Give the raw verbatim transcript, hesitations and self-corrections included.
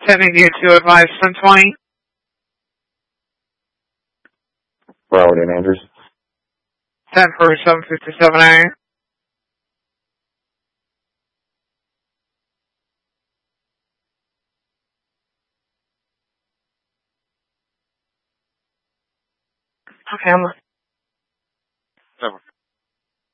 Sending you to advice ten twenty. Broward and Andrews. ten forty-seven fifty-seven A. Okay, I'm